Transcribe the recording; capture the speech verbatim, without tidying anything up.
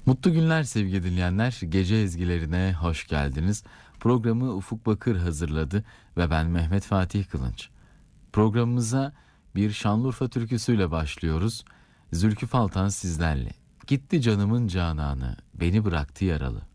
Mutlu günler sevgili dinleyenler. Gece ezgilerine hoş geldiniz. Programı Ufuk Bakır hazırladı ve ben Mehmet Fatih Kılınç. Programımıza bir Şanlıurfa türküsüyle başlıyoruz. Zülküf Altan sizlerle. Gitti canımın cananı, beni bıraktı yaralı.